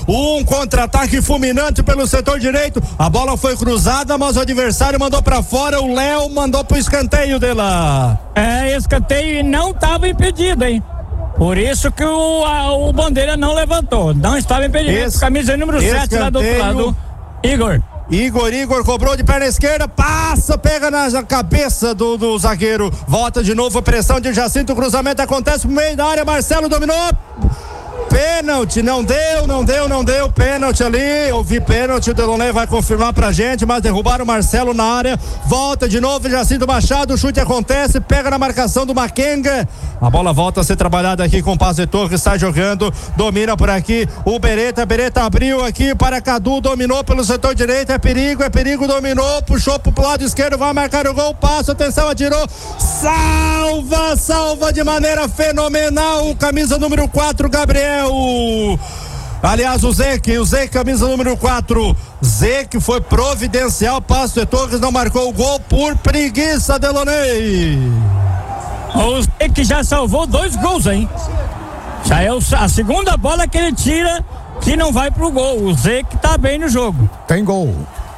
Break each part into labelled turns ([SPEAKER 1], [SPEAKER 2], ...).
[SPEAKER 1] Um contra-ataque fulminante pelo setor direito. A bola foi cruzada, mas o adversário mandou pra fora. O Léo mandou pro escanteio dela.
[SPEAKER 2] Escanteio e não estava impedido, hein? Por isso que o Bandeira não levantou. Não estava impedido. Camisa número 7 lá do outro lado.
[SPEAKER 1] Igor cobrou de perna esquerda, passa, pega na cabeça do zagueiro, volta de novo, pressão de Jacinto, cruzamento acontece no meio da área, Marcelo dominou, pênalti, não deu pênalti ali, ouvi pênalti, o Deloney vai confirmar pra gente, mas derrubaram o Marcelo na área, volta de novo, Jacinto Machado, o chute acontece, pega na marcação do Makenga, a bola volta a ser trabalhada aqui com o Paz de Torres, sai jogando, domina por aqui, o Beretta abriu aqui para Cadu, dominou pelo setor direito, é perigo, dominou, puxou pro lado esquerdo, vai marcar o gol, passa, atenção, atirou, salva de maneira fenomenal, o camisa número 4, Gabriel. Aliás, o Zeke, camisa número 4. Zeke foi providencial, Passo de Torres não marcou o gol por preguiça, Deloney.
[SPEAKER 2] O Zeke já salvou 2 gols, hein? Já é a segunda bola que ele tira que não vai pro gol. O Zeke tá bem no jogo.
[SPEAKER 3] Tem gol.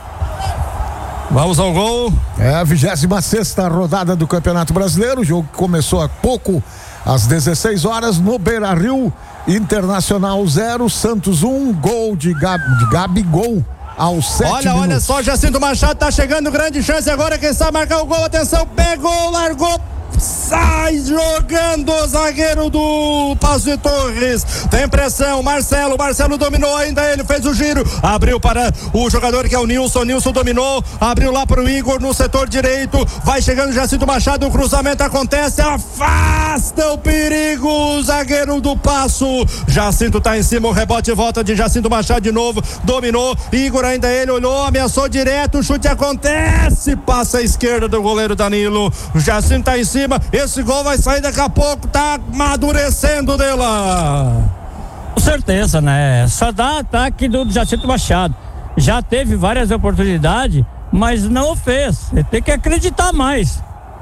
[SPEAKER 1] Vamos ao gol.
[SPEAKER 3] É a 26ª rodada do Campeonato Brasileiro. O jogo começou há pouco, às 16 horas, no Beira-Rio. Internacional 0, Santos 1, gol de Gabigol aos 7 minutos.
[SPEAKER 1] Olha só, Jacinto Machado tá chegando, grande chance agora, quem sabe marcar o gol, atenção, pegou, largou, sai jogando o zagueiro do Passo de Torres, tem pressão, Marcelo dominou ainda, ele fez o giro, abriu para o jogador que é o Nilson dominou, abriu lá para o Igor no setor direito, vai chegando Jacinto Machado, o cruzamento acontece, afasta o perigo, o zagueiro do Passo, Jacinto tá em cima, o rebote volta de Jacinto Machado de novo, dominou, Igor ainda ele olhou, ameaçou direto, o chute acontece, passa a esquerda do goleiro Danilo, o Jacinto tá em cima, esse gol vai sair daqui a pouco, tá amadurecendo dela.
[SPEAKER 2] Com certeza, né? Só dá ataque do Jacinto Machado. Já teve várias oportunidades, mas não o fez. Ele tem que acreditar mais.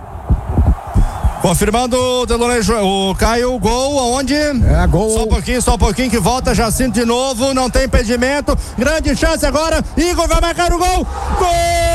[SPEAKER 1] Confirmando o Caio, gol aonde?
[SPEAKER 3] Gol.
[SPEAKER 1] Só um pouquinho que volta Jacinto de novo, não tem impedimento, grande chance agora, Igor vai marcar o gol. Gol!